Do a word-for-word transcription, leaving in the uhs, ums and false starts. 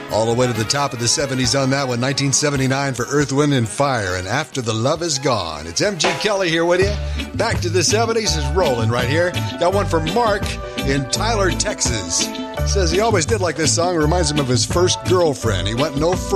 All the way to the top of the seventies on that one, nineteen seventy-nine for Earth, Wind, and Fire, and After the Love Is Gone. It's M G Kelly here with you. Back to the seventies is rolling right here. Got one for Mark in Tyler, Texas. Says he always did like this song. Reminds him of his first girlfriend. He went no further.